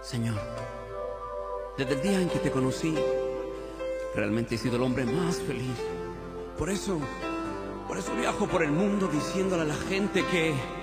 Señor, desde el día en que te conocí, realmente he sido el hombre más feliz. Por eso viajo por el mundo diciéndole a la gente que